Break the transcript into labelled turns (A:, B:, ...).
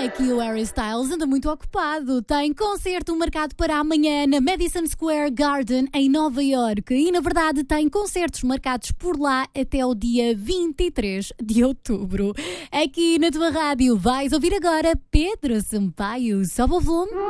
A: Aqui o Harry Styles anda muito ocupado. Tem concerto marcado para amanhã na Madison Square Garden, em Nova Iorque. E, na verdade, tem concertos marcados por lá até o dia 23 de outubro. Aqui na tua rádio vais ouvir agora Pedro Sampaio. Sobe o volume.